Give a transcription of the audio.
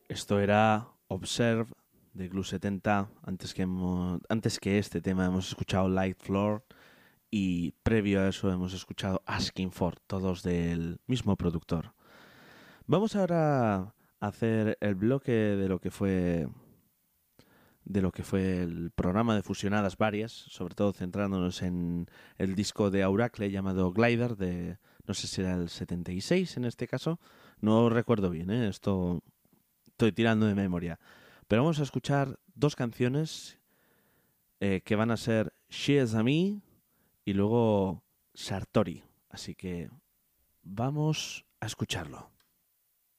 Esto era Observe de Glue 70. Antes que este tema hemos escuchado Light Floor y previo a eso hemos escuchado Asking For, todos del mismo productor. Vamos ahora a hacer el bloque de lo que fue el programa de fusionadas varias, sobre todo centrándonos en el disco de Auracle llamado Glider, de no sé si era el 76 en este caso, no recuerdo bien, esto estoy tirando de memoria. Pero vamos a escuchar dos canciones que van a ser She Is a Me y luego Sartori. Así que vamos a escucharlo.